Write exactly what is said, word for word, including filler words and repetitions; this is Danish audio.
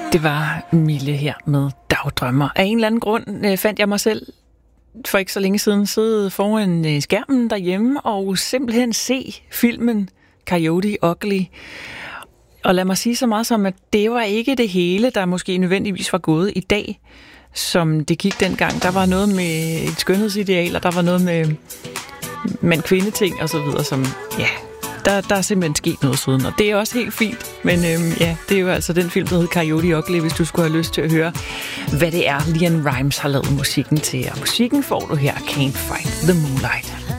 Det var Mille her med Dagdrømmer. Af en eller anden grund øh, fandt jeg mig selv for ikke så længe siden sidde foran øh, skærmen derhjemme og simpelthen se filmen Coyote Ugly. Og lad mig sige så meget som, at det var ikke det hele, der måske nødvendigvis var gået i dag, som det gik dengang. Der var noget med et skønhedsideal, og der var noget med mand-kvinde-ting og så videre, som ja... Der, der er simpelthen sket noget siden, og det er også helt fint. Men øhm, ja, det er jo altså den film, der hedder Coyote Ugly, hvis du skulle have lyst til at høre, hvad det er, LeAnn Rimes har lavet musikken til. Og musikken får du her, Can't Fight the Moonlight.